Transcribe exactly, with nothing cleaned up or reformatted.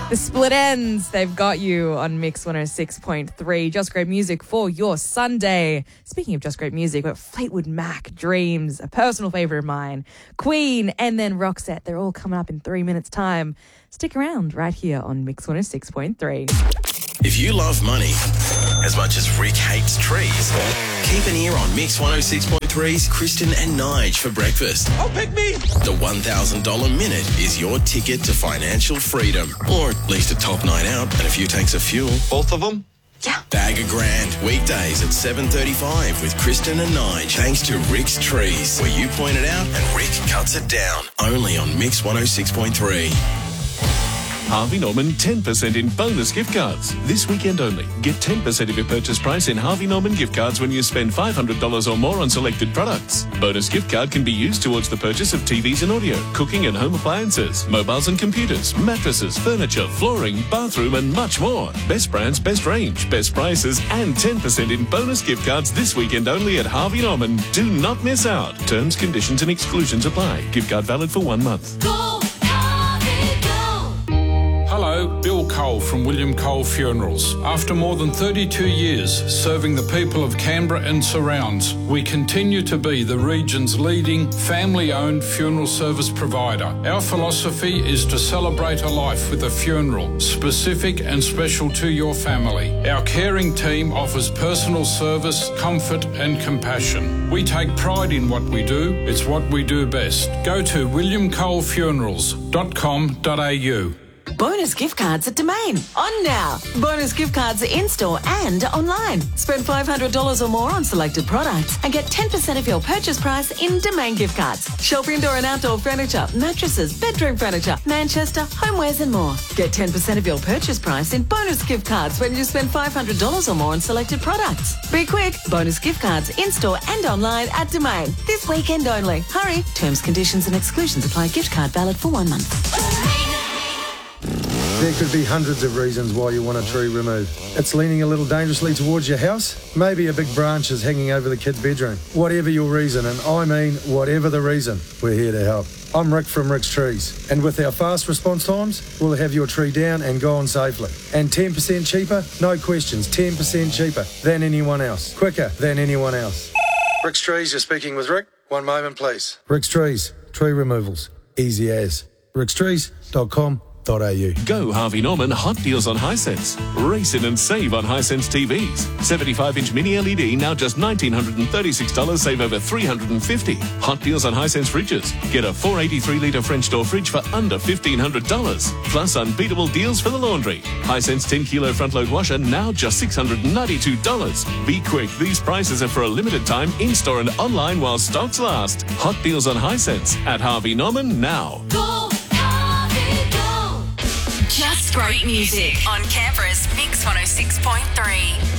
The Split Ends, they've got you on Mix one oh six point three. Just great music for your Sunday. Speaking of just great music, we've got Fleetwood Mac, Dreams, a personal favourite of mine, Queen, and then Roxette. They're all coming up in three minutes' time. Stick around right here on Mix one oh six point three. If you love money as much as Rick hates trees, keep an ear on Mix one oh six point three's Kristen and Nige for breakfast. Oh, pick me! The one thousand dollars minute is your ticket to financial freedom, or at least a top night out and a few tanks of fuel. Both of them? Yeah. Bag a grand, weekdays at seven thirty-five with Kristen and Nige, thanks to Rick's Trees, where you point it out and Rick cuts it down. Only on Mix one oh six point three. Harvey Norman ten percent in bonus gift cards. This weekend only. Get ten percent of your purchase price in Harvey Norman gift cards when you spend five hundred dollars or more on selected products. Bonus gift card can be used towards the purchase of T Vs and audio, cooking and home appliances, mobiles and computers, mattresses, furniture, flooring, bathroom and much more. Best brands, best range, best prices and ten percent in bonus gift cards this weekend only at Harvey Norman. Do not miss out. Terms, conditions and exclusions apply. Gift card valid for one month. Go, Harvey, go. Hello, Bill Cole from William Cole Funerals. After more than thirty-two years serving the people of Canberra and surrounds, we continue to be the region's leading family-owned funeral service provider. Our philosophy is to celebrate a life with a funeral, specific and special to your family. Our caring team offers personal service, comfort and compassion. We take pride in what we do. It's what we do best. Go to william cole funerals dot com dot a u. Bonus gift cards at Domain. On now. Bonus gift cards in-store and online. Spend five hundred dollars or more on selected products and get ten percent of your purchase price in Domain gift cards. Shop indoor and outdoor furniture, mattresses, bedroom furniture, Manchester, homewares and more. Get ten percent of your purchase price in bonus gift cards when you spend five hundred dollars or more on selected products. Be quick. Bonus gift cards in-store and online at Domain. This weekend only. Hurry. Terms, conditions and exclusions apply. Gift card valid for one month. There could be hundreds of reasons why you want a tree removed. It's leaning a little dangerously towards your house. Maybe a big branch is hanging over the kid's bedroom. Whatever your reason, and I mean whatever the reason, we're here to help. I'm Rick from Rick's Trees, and with our fast response times, we'll have your tree down and gone safely. And ten percent cheaper? No questions, ten percent cheaper than anyone else. Quicker than anyone else. Rick's Trees, you're speaking with Rick. One moment, please. Rick's Trees, tree removals. Easy as. ricks trees dot com dot a u. Go Harvey Norman hot deals on Hisense. Race in and save on Hisense T Vs. seventy-five inch mini L E D now just one thousand nine hundred thirty-six dollars, save over three hundred fifty dollars. Hot deals on Hisense fridges. Get a four eighty-three litre French door fridge for under fifteen hundred dollars. Plus unbeatable deals for the laundry. Hisense ten kilo front load washer now just six hundred ninety-two dollars. Be quick, these prices are for a limited time in-store and online while stocks last. Hot deals on Hisense at Harvey Norman now. Go, Harvey, go. Just great music on Canberra's Mix one oh six point three.